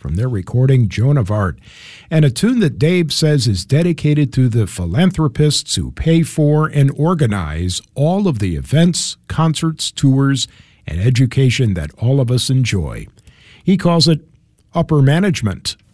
from their recording Joan of Arc, and a tune that Dave says is dedicated to the philanthropists who pay for and organize all of the events, concerts, tours, and education that all of us enjoy. He calls it upper management.